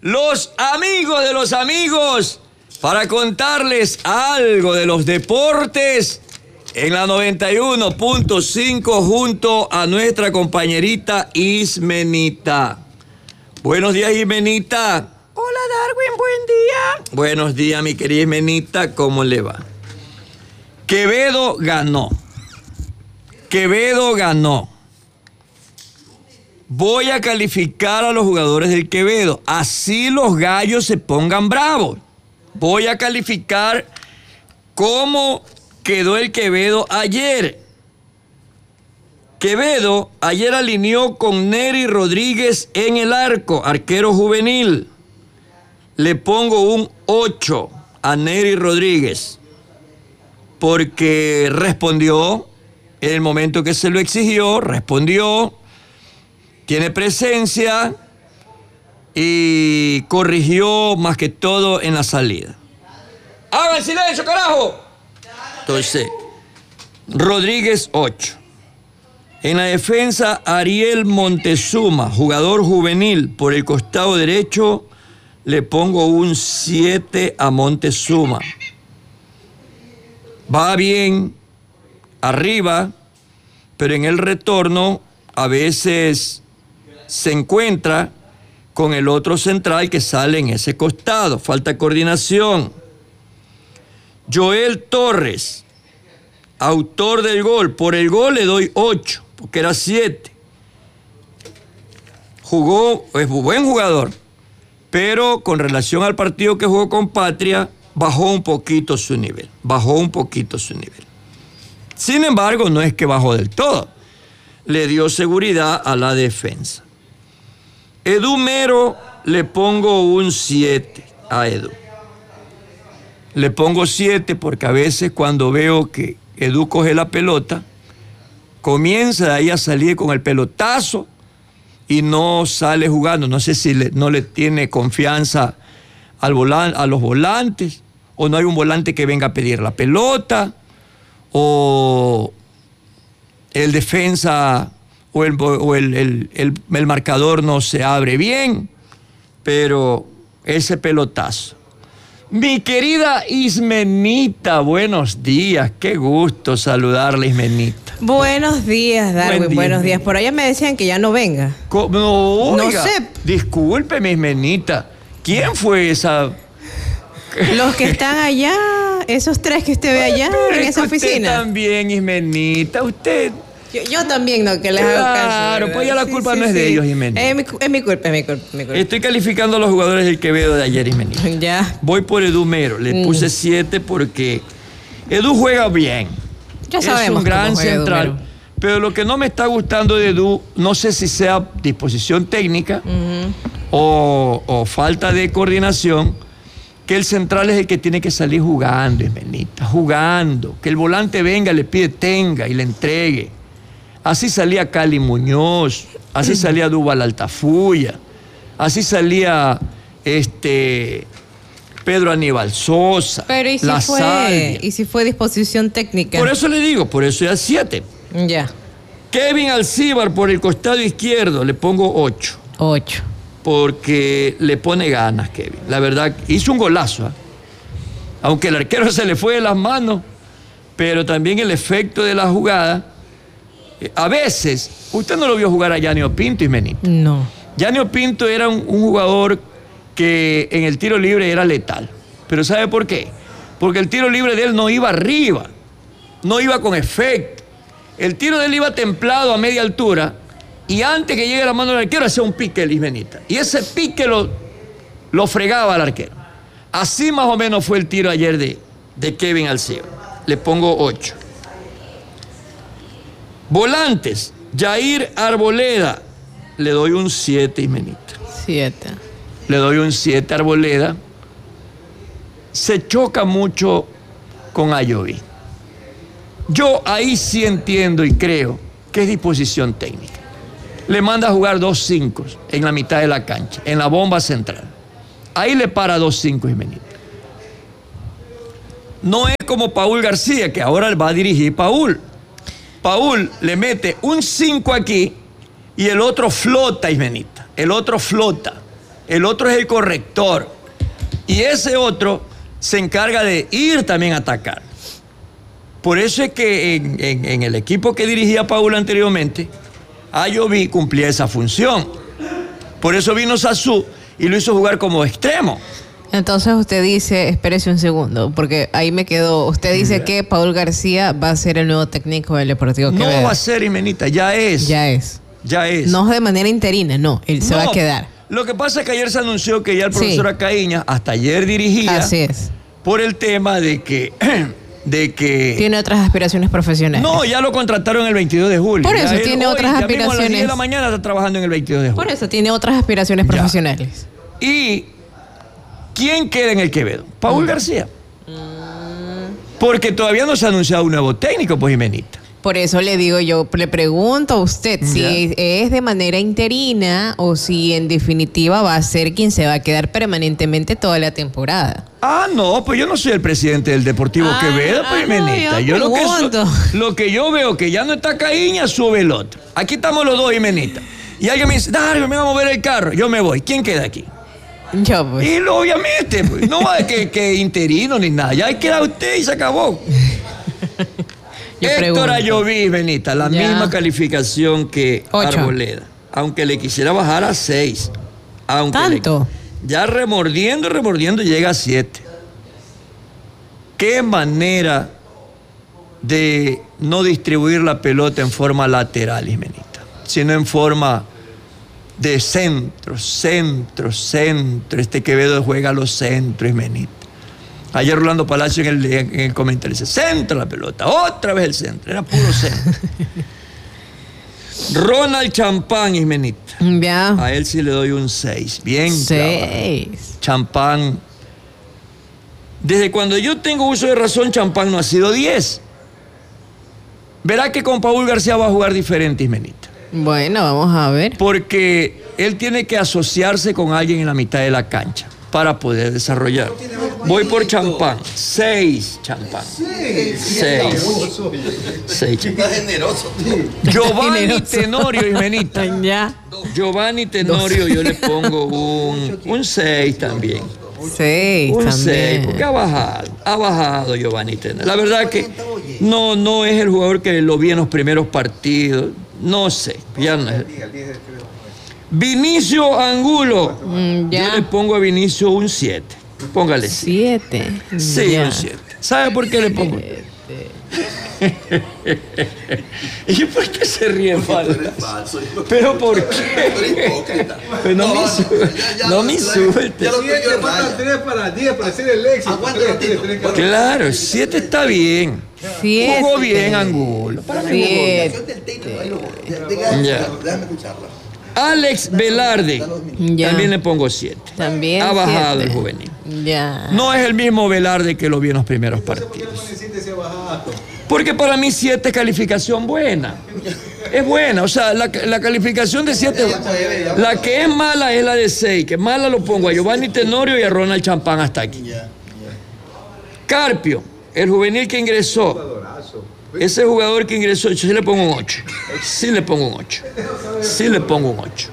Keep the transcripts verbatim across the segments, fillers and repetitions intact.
los amigos de los amigos, para contarles algo de los deportes en la noventa y uno punto cinco junto a nuestra compañerita Ismenita. Buenos días, Ismenita. Hola, Darwin, buen día. Buenos días, mi querida Ismenita, ¿cómo le va? Quevedo ganó. Quevedo ganó. Voy a calificar a los jugadores del Quevedo. Así los gallos se pongan bravos. Voy a calificar cómo quedó el Quevedo ayer. Quevedo ayer alineó con Nery Rodríguez en el arco, arquero juvenil. Le pongo un ocho a Nery Rodríguez porque respondió en el momento que se lo exigió, respondió, tiene presencia y corrigió más que todo en la salida. ¡Hagan silencio, carajo! Entonces, Rodríguez, ocho. En la defensa, Ariel Montezuma, jugador juvenil por el costado derecho, le pongo un siete a Montezuma. Va bien arriba, pero en el retorno a veces se encuentra con el otro central que sale en ese costado. Falta coordinación. Joel Torres, autor del gol. Por el gol le doy ocho, porque era siete. Jugó, es un buen jugador, pero con relación al partido que jugó con Patria, bajó un poquito su nivel. Bajó un poquito su nivel. Sin embargo, no es que bajó del todo. Le dio seguridad a la defensa. Edu Mero, le pongo un siete a Edu. Le pongo siete porque a veces cuando veo que Edu coge la pelota, comienza de ahí a salir con el pelotazo y no sale jugando. No sé si le, no le tiene confianza al volan, a los volantes, o no hay un volante que venga a pedir la pelota, o el defensa o el, o el, el, el, el marcador no se abre bien, pero ese pelotazo. Mi querida Ismenita, buenos días, qué gusto saludarle, Ismenita. Buenos días, Darwin, Buen día, buenos días. Por allá me decían que ya no venga. ¿Cómo? No, oiga, no sé. Discúlpeme, Ismenita, ¿quién fue esa? Los que están allá, esos tres que usted ve allá, Ay, en esa oficina. Usted también, Ismenita, usted... Yo, yo también, no, que les hago caso. Claro, pues ya la culpa sí, no sí, es de sí. ellos, Ismenita. Es mi, es mi culpa, es mi culpa, mi culpa. Estoy calificando a los jugadores del Quevedo de ayer, Ismenita. Ya. Voy por Edu Mero, le mm. puse siete porque Edu juega bien. Ya sabemos. Es un gran juega central. Edu, pero lo que no me está gustando de Edu, no sé si sea disposición técnica uh-huh. o, o falta de coordinación, que el central es el que tiene que salir jugando, Ismenita, jugando. Que el volante venga, le pide tenga y le entregue. Así salía Cali Muñoz, así salía Dúbal Altafulla, así salía este Pedro Aníbal Sosa. Pero ¿y si La fue, Salvia. ¿y si fue disposición técnica? Por eso le digo, por eso ya siete. Ya. Kevin Alcíbar por el costado izquierdo, le pongo ocho. Ocho. Porque le pone ganas, Kevin. La verdad, hizo un golazo, ¿eh? Aunque el arquero se le fue de las manos, pero también el efecto de la jugada. A veces, usted no lo vio jugar a Yanio Pinto, Ismenita. No. Yanio Pinto era un, un jugador que en el tiro libre era letal. Pero ¿sabe por qué? Porque el tiro libre de él no iba arriba, no iba con efecto. El tiro de él iba templado a media altura y antes que llegue la mano del arquero hacía un pique, Ismenita. Y ese pique lo, lo fregaba al arquero. Así más o menos fue el tiro ayer de, de Kevin Alcíbar. Le pongo ocho. Volantes, Jair Arboleda, le doy un siete, Ismenita. siete. Le doy un siete a Arboleda. Se choca mucho con Ayoví. Yo ahí sí entiendo y creo que es disposición técnica. Le manda a jugar dos cinco en la mitad de la cancha, en la bomba central. Ahí le para dos cinco, Ismenita. No es como Paul García, que ahora va a dirigir Paul. Paul le mete un cinco aquí y el otro flota, Ismenita. El otro flota. El otro es el corrector. Y ese otro se encarga de ir también a atacar. Por eso es que en, en, en el equipo que dirigía Paul anteriormente, Ayoví cumplía esa función. Por eso vino Sazú y lo hizo jugar como extremo. Entonces usted dice, espérese un segundo, porque ahí me quedó. Usted dice yeah. que Paul García va a ser el nuevo técnico del Deportivo Quevedo. No va a ser, Imenita, ya es. Ya es. Ya es. No de manera interina, no, él no, se va a quedar. Lo que pasa es que ayer se anunció que ya el profesor sí. Acaíña hasta ayer dirigía. Así es. Por el tema de que... de que... Tiene otras aspiraciones profesionales. No, ya lo contrataron el veintidós de julio. Por eso ya tiene él, otras hoy, aspiraciones. Ya mismo a las diez de la mañana está trabajando en el veintidós de julio. Por eso tiene otras aspiraciones ya. profesionales. Y... ¿quién queda en el Quevedo? Paul mm. García. Mm. Porque todavía no se ha anunciado un nuevo técnico, pues, Jimenita. Por eso le digo yo, le pregunto a usted ya. si es de manera interina o si en definitiva va a ser quien se va a quedar permanentemente toda la temporada. Ah, no, pues yo no soy el presidente del Deportivo ah, Quevedo, pues, Jimenita. No, yo yo lo que, so, lo que yo veo que ya no está Caíña, sube el otro. Aquí estamos los dos, Jimenita. Y alguien me dice, Dario, me va a mover el carro. Yo me voy. ¿Quién queda aquí? Yo, pues. Y lo, obviamente, pues, no va de que, que interino ni nada. Ya queda usted y se acabó. Héctor Ayoví, Benita, la ya. misma calificación que Ocho. Arboleda. Aunque le quisiera bajar a seis. Aunque ¿Tanto? Le, ya remordiendo, remordiendo, llega a siete. Qué manera de no distribuir la pelota en forma lateral, Benita, sino en forma... de centro, centro, centro. Este Quevedo juega a los centros, Menita. Ayer Rolando Palacio en el, en el comentario dice, centro la pelota, otra vez el centro, era puro centro. Ronald Champán, Ismenita. Ya. A él sí le doy un seis, bien seis. Champán. Desde cuando yo tengo uso de razón, Champán no ha sido diez. Verá que con Paul García va a jugar diferente, Ismenita. Bueno, vamos a ver. Porque él tiene que asociarse con alguien en la mitad de la cancha para poder desarrollar. Voy por Champán. Seis, Champán. Seis. Seis. generoso. Giovanni Tenorio, Ismenita. Ya. Giovanni Tenorio, yo le pongo un, un seis también. Seis un también. seis, porque ha bajado. Ha bajado Giovanni Tenorio. La verdad que no, no es el jugador que lo vi en los primeros partidos. No sé, ya no es. Vinicio Angulo. Mm, ya. Yo le pongo a Vinicio un siete. Póngale siete. Sí, ya. un siete. ¿Sabe por qué le pongo? ¿Y por qué se ríe falta? ¿Pero por qué? Pero no me suelte. No me suelte. Claro, siete está bien. Siete. Jugó bien Angulo. Siete. Ya. Alex Velarde. Ya. También le pongo siete. También. Ha bajado siete. el juvenil. Ya. No es el mismo Velarde que lo vi en los primeros partidos. Porque para mí siete es calificación buena. Es buena, o sea, la, la calificación de siete, la que es mala es la de seis, que mala lo pongo a Giovanni Tenorio y a Ronald Champán hasta aquí. Carpio, el juvenil que ingresó, ese jugador que ingresó, yo sí le pongo un ocho. Sí le pongo un ocho. Sí le pongo un ocho.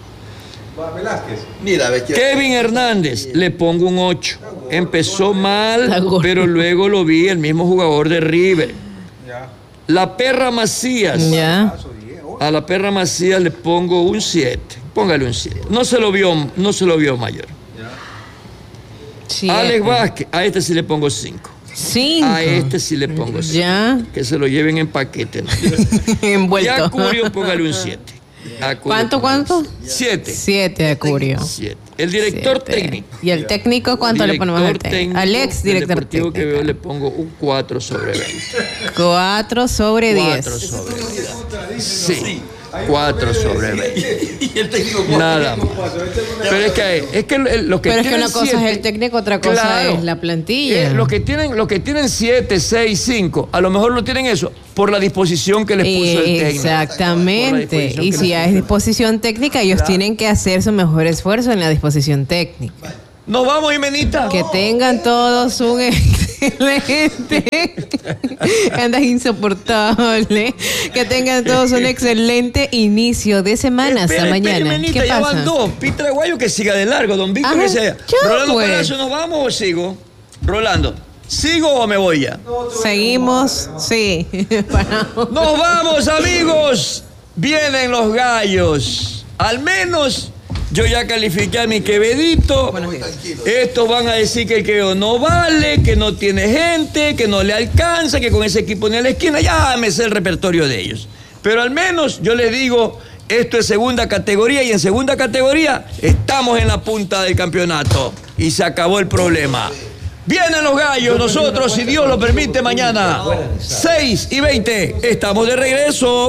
Kevin Hernández, le pongo un ocho. Empezó mal, pero luego lo vi el mismo jugador de River. La Perra Macías. Ya. A la Perra Macías le pongo un siete. Póngale un siete. No se lo vio, no se lo vio mayor. Siete. Alex Vázquez, a este sí le pongo cinco. Cinco. A este sí le pongo cinco. Ya. Que se lo lleven en paquete, ¿no? Envuelto. Y a Curio póngale un siete. ¿Cuánto, cuánto? Siete. Siete a Curio. Siete. El director Siete. técnico. ¿Y el técnico cuánto director le ponemos al técnico? Al ex director deportivo técnico. que veo le pongo un cuatro sobre veinte. cuatro sobre diez. cuatro sobre diez. Sí. cuatro sobre veinte. Y el técnico nada más. Pero es que, es que los que Pero es que tienen una cosa siete, es el técnico, otra cosa claro, es la plantilla. Eh, los que tienen, los que tienen siete, seis, cinco, a lo mejor lo tienen eso por la disposición que les puso el técnico. Exactamente. Y si hay disposición técnica, ellos claro. tienen que hacer su mejor esfuerzo en la disposición técnica. Nos vamos, Jimenita. Que tengan todos un excelente. Andas insoportable. Que tengan todos un excelente inicio de semana. Hasta Espere, mañana. espere, menita, ¿Qué ya pasa? van dos. Peter Aguayo que siga de largo, don Víctor Ajá, que sea. ya, Rolando pues. Palacio, ¿nos vamos o sigo? Rolando, ¿sigo o me voy ya? Seguimos, sí. Paramos. ¡Nos vamos, amigos! Vienen los gallos. Al menos yo ya califiqué a mi Quevedito. Estos van a decir que el Quevedo no vale, que no tiene gente, que no le alcanza, que con ese equipo ni a la esquina. Ya me sé el repertorio de ellos. Pero al menos yo les digo, esto es segunda categoría y en segunda categoría estamos en la punta del campeonato. Y se acabó el problema. Vienen los gallos, nosotros, si Dios lo permite, mañana, seis y veinte, estamos de regreso.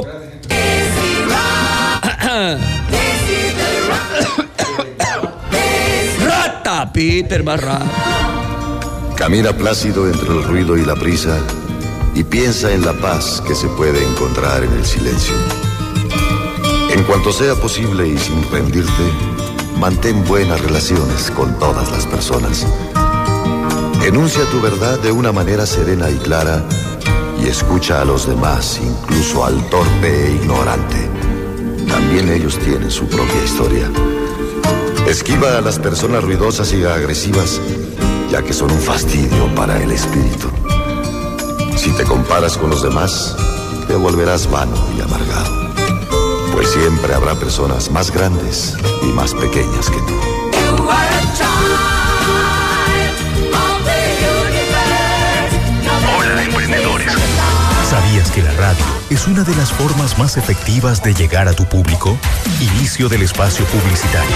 Rata, Peter Barra. Camina plácido entre el ruido y la prisa y piensa en la paz que se puede encontrar en el silencio. En cuanto sea posible y sin rendirte, mantén buenas relaciones con todas las personas. Enuncia tu verdad de una manera serena y clara y escucha a los demás, incluso al torpe e ignorante. También ellos tienen su propia historia. Esquiva a las personas ruidosas y agresivas, ya que son un fastidio para el espíritu. Si te comparas con los demás, te volverás vano y amargado, pues siempre habrá personas más grandes y más pequeñas que tú. Hola, emprendedores. ¿Sabías que la radio es una de las formas más efectivas de llegar a tu público? Inicio del espacio publicitario.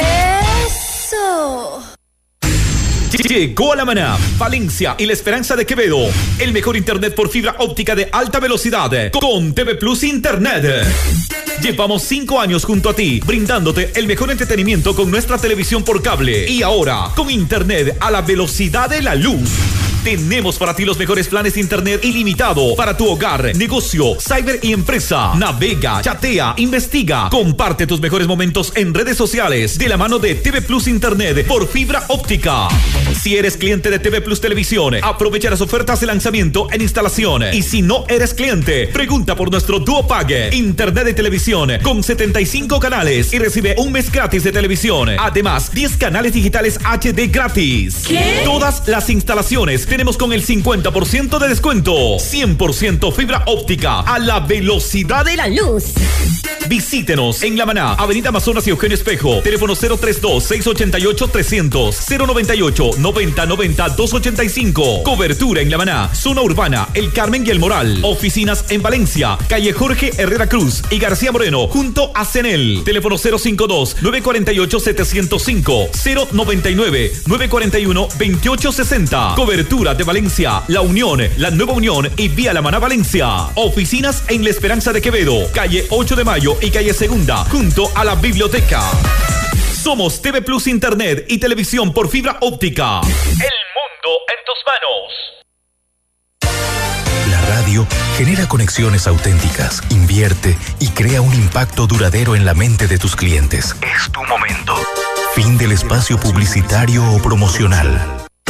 ¡Eso! Llegó a La Maná, Valencia y La Esperanza de Quevedo. El mejor internet por fibra óptica de alta velocidad con T V Plus Internet. Llevamos cinco años junto a ti, brindándote el mejor entretenimiento con nuestra televisión por cable. Y ahora, con internet a la velocidad de la luz. Tenemos para ti los mejores planes de internet ilimitado para tu hogar, negocio, cyber y empresa. Navega, chatea, investiga. Comparte tus mejores momentos en redes sociales de la mano de T V Plus Internet por fibra óptica. Si eres cliente de T V Plus Televisión, aprovecha las ofertas de lanzamiento en instalación. Y si no eres cliente, pregunta por nuestro Duo Pague. Internet de televisión con setenta y cinco canales y recibe un mes gratis de televisión. Además, diez canales digitales H D gratis. ¿Qué? Todas las instalaciones tenemos con el cincuenta por ciento de descuento. cien por ciento fibra óptica a la velocidad de la La luz. Visítenos en La Maná, Avenida Amazonas y Eugenio Espejo. Teléfono cero treinta y dos, seiscientos ochenta y ocho, trescientos, cero noventa y ocho, noventa noventa, doscientos ochenta y cinco. Cobertura en La Maná, zona urbana, El Carmen y El Moral. Oficinas en Valencia, calle Jorge Herrera Cruz y García Moreno, junto a Cenel. Teléfono cero cincuenta y dos, novecientos cuarenta y ocho, setecientos cinco, cero noventa y nueve, novecientos cuarenta y uno, veintiocho sesenta. Cobertura de Valencia, La Unión, La Nueva Unión y Vía La Maná Valencia. Oficinas en La Esperanza de Quevedo, calle ocho de mayo y calle Segunda, junto a la biblioteca. Somos T V Plus Internet y televisión por fibra óptica. El mundo en tus manos. La radio genera conexiones auténticas, invierte y crea un impacto duradero en la mente de tus clientes. Es tu momento. Fin del espacio publicitario o promocional.